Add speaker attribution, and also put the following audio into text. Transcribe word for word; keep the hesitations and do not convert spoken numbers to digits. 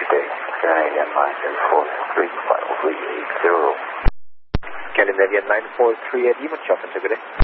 Speaker 1: today. Canadian nine four three five three eight zero.
Speaker 2: Scandinavian nine four three eight, even chopping to good day.